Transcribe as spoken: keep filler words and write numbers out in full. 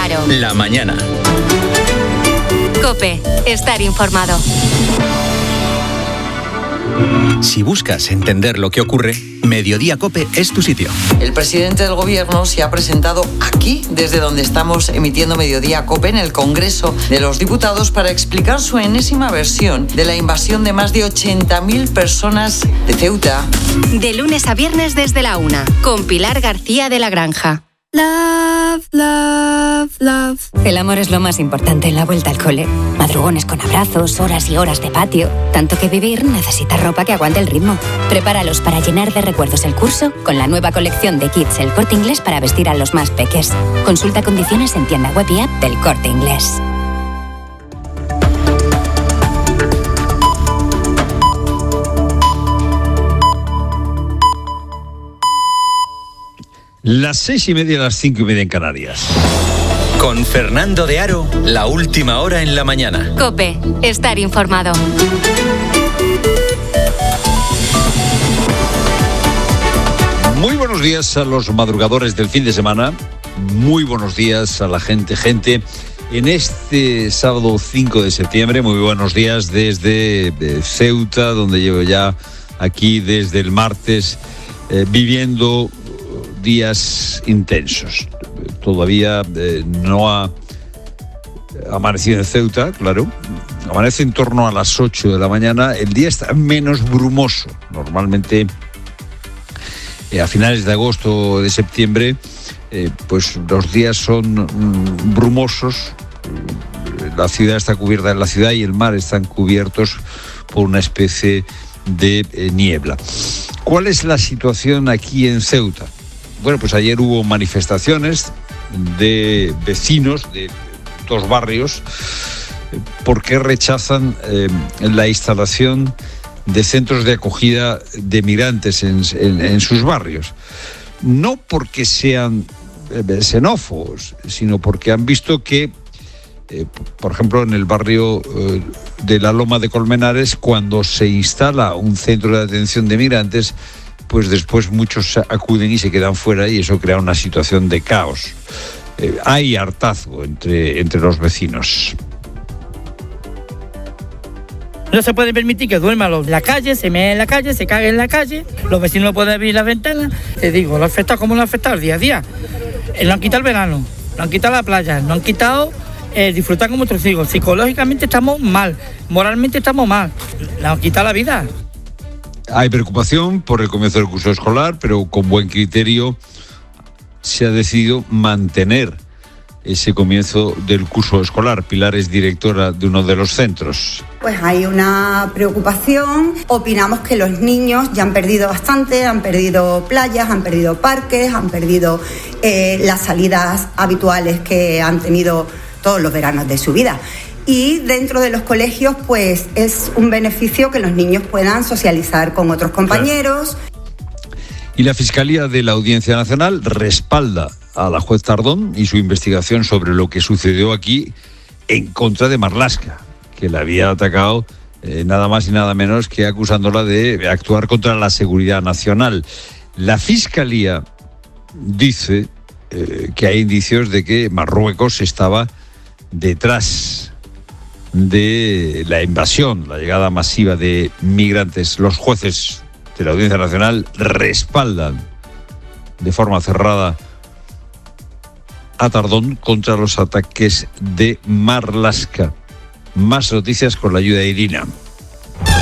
Aro. La mañana. COPE. Estar informado. Si buscas entender lo que ocurre, Mediodía COPE es tu sitio. El presidente del gobierno se ha presentado aquí, desde donde estamos emitiendo Mediodía COPE, en el Congreso de los Diputados, para explicar su enésima versión de la invasión de más de ochenta mil personas de Ceuta. De lunes a viernes desde la una, con Pilar García de la Granja. Love, love, love. El amor es lo más importante en la vuelta al cole. Madrugones con abrazos, horas y horas de patio. Tanto que vivir necesita ropa que aguante el ritmo. Prepáralos para llenar de recuerdos el curso con la nueva colección de kits El Corte Inglés para vestir a los más peques. Consulta condiciones en tienda web y app del Corte Inglés. Las seis y media, las cinco y media en Canarias. Con Fernando de Aro, la última hora en la mañana. COPE. Estar informado. Muy buenos días a los madrugadores del fin de semana. Muy buenos días a la gente, gente. En este sábado cinco de septiembre, muy buenos días desde Ceuta, donde llevo ya aquí desde el martes eh, viviendo días intensos. Todavía eh, no ha amanecido en Ceuta, claro. Amanece en torno a las ocho de la mañana. El día está menos brumoso. Normalmente eh, a finales de agosto o de septiembre eh, pues los días son mm, brumosos. La ciudad está cubierta, la ciudad y el mar están cubiertos por una especie de eh, niebla. ¿Cuál es la situación aquí en Ceuta? Bueno, pues ayer hubo manifestaciones de vecinos de dos barrios porque rechazan eh, la instalación de centros de acogida de migrantes en, en, en sus barrios. No porque sean eh, xenófobos, sino porque han visto que, eh, por ejemplo, en el barrio eh, de la Loma de Colmenares, cuando se instala un centro de atención de migrantes, pues después muchos acuden y se quedan fuera y eso crea una situación de caos. Eh, hay hartazgo entre, entre los vecinos. No se puede permitir que duerman en la calle, se mee en la calle, se cague en la calle, los vecinos no pueden abrir las ventanas. Te digo, lo ha afectado como lo ha afectado el día a día. Eh, lo han quitado el verano, lo han quitado la playa, lo han quitado eh, disfrutar con nuestros hijos. Psicológicamente estamos mal, moralmente estamos mal, le han quitado la vida. Hay preocupación por el comienzo del curso escolar, pero con buen criterio se ha decidido mantener ese comienzo del curso escolar. Pilar es directora de uno de los centros. Pues hay una preocupación. Opinamos que los niños ya han perdido bastante, han perdido playas, han perdido parques, han perdido eh, las salidas habituales que han tenido todos los veranos de su vida. Y dentro de los colegios, pues es un beneficio que los niños puedan socializar con otros compañeros. Y la Fiscalía de la Audiencia Nacional respalda a la juez Tardón y su investigación sobre lo que sucedió aquí en contra de Marlaska, que la había atacado eh, nada más y nada menos que acusándola de actuar contra la seguridad nacional. La Fiscalía dice eh, que hay indicios de que Marruecos estaba detrás de la invasión, la llegada masiva de migrantes. Los jueces de la Audiencia Nacional respaldan de forma cerrada a Tardón contra los ataques de Marlaska. Más noticias con la ayuda de Irina.